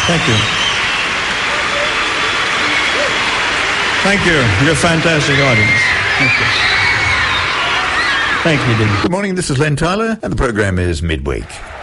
Thank you. Thank you. You're a fantastic audience. Thank you. Thank you, Dean. Good morning, this is Len Tyler, and the program is Midweek.